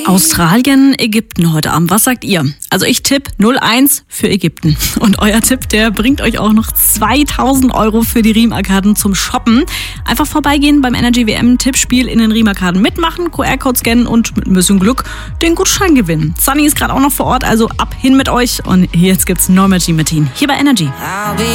Australien, Ägypten heute Abend. Was sagt ihr? Also ich tippe 0-1 für Ägypten. Und euer Tipp, der bringt euch auch noch 2.000 € für die Riem-Arkaden zum Shoppen. Einfach vorbeigehen beim Energy WM Tippspiel in den Riem-Arkaden mitmachen, QR-Code scannen und mit ein bisschen Glück den Gutschein gewinnen. Sunny ist gerade auch noch vor Ort, also ab hin mit euch. Und jetzt gibt's Norma Jean Martin hier bei Energy.